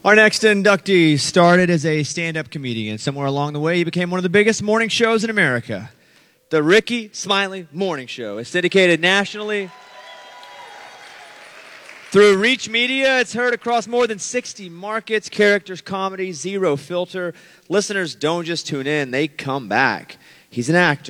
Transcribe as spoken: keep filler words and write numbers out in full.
Our next inductee started as a stand-up comedian. Somewhere along the way, he became one of the biggest morning shows in America. The Rickey Smiley Morning Show is syndicated nationally. Through Reach Media, it's heard across more than sixty markets, characters, comedy, zero filter. Listeners don't just tune in, they come back. He's an actor.